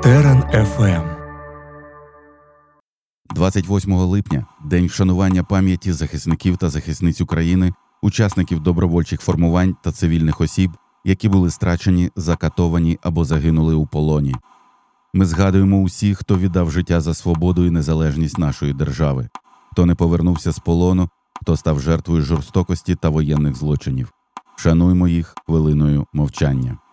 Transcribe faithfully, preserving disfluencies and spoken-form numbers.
Терен еф ем. двадцять восьмого липня – День вшанування пам'яті захисників та захисниць України, учасників добровольчих формувань та цивільних осіб, які були страчені, закатовані або загинули у полоні. Ми згадуємо усіх, хто віддав життя за свободу і незалежність нашої держави, хто не повернувся з полону, хто став жертвою жорстокості та воєнних злочинів. Вшануймо їх хвилиною мовчання.